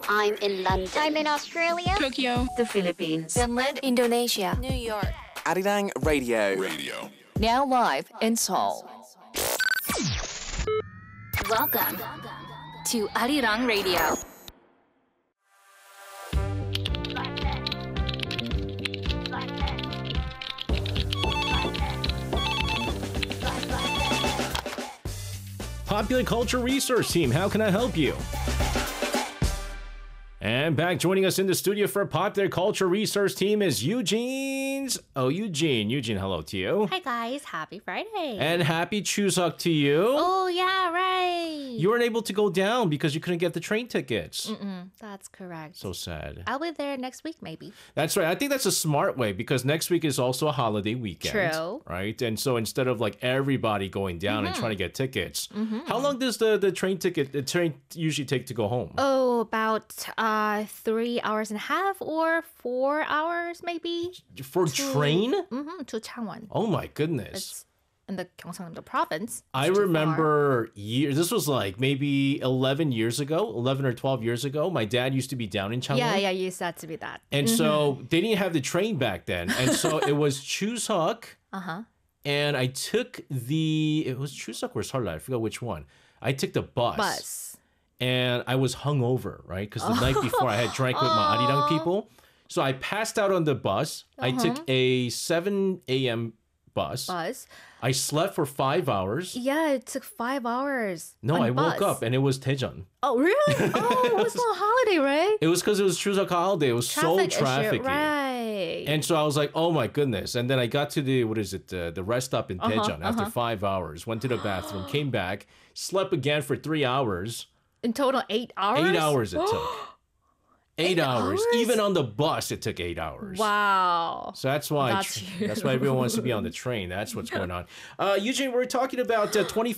I'm in London. I'm in Australia. Tokyo, the Philippines, Finland, Indonesia, New York. Arirang Radio. now live in Seoul. Welcome to Arirang Radio. Popular Culture Research Team, how can I help you? And back joining us in the studio for Popular Culture Research Team is Eugene's. Oh, Eugene, hello to you. Hi guys, happy Friday. And happy Chuseok to you. Oh yeah, right. You weren't able to go down because you couldn't get the train tickets. That's correct. So sad. I'll be there next week maybe. That's right. I think that's a smart way because next week is also a holiday weekend. True. Right? And so instead of like everybody going down and trying to get tickets, how long does the train usually take to go home? Oh, about 3 hours and a half or 4 hours maybe. For train? To Changwon. Oh my goodness. It's in the Gyeongsang province. I remember years, this was like maybe 11 or 12 years ago. My dad used to be down in Changwon. Yeah, you said to be that. And so they didn't have the train back then. And so it was Chuseok. And I took it was Chuseok or Seollal, I forgot which one. I took the bus. And I was hungover, right? Because the night before I had drank with my Arirang people. So I passed out on the bus. I took a 7 a.m. bus. I slept for 5 hours. Yeah, it took 5 hours. No, on I bus. woke up and it was Daejeon. Oh, really? Oh, it was not a holiday, right? It was because it was Chuseok holiday. It was Traffic so trafficy. issue, right. And so I was like, oh my goodness. And then I got to the rest stop in Daejeon after 5 hours. Went to the bathroom, came back, slept again for 3 hours. In total, 8 hours? 8 hours it took. 8 hours. hours? Even on the bus, it took 8 hours. Wow. So that's why That's why everyone wants to be on the train. That's what's going on. Eugene, we're talking about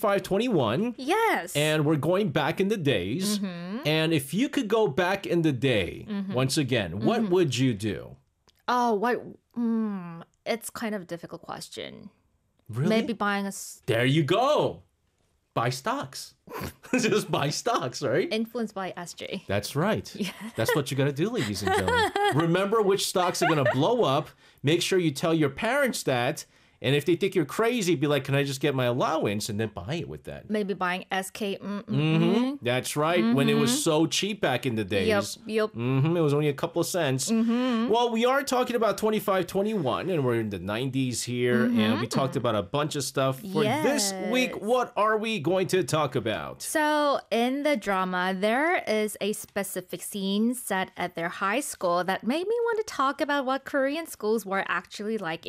2521. Yes. And we're going back in the days. And if you could go back in the day, once again, what would you do? Oh, what? It's kind of a difficult question. Really? Maybe buying There you go. Buy stocks. Just buy stocks, right? influenced by SJ. That's right. That's what you got to do, ladies and gentlemen. Remember which stocks are going to blow up. Make sure you tell your parents that. And if they think you're crazy, be like, can I just get my allowance? And then buy it with that. Maybe buying SK. That's right. When it was so cheap back in the days. Yep. It was only a couple of cents. Well, we are talking about 2521, and we're in the 90s here. And we talked about a bunch of stuff. For this week, what are we going to talk about? So in the drama, there is a specific scene set at their high school that made me want to talk about what Korean schools were actually like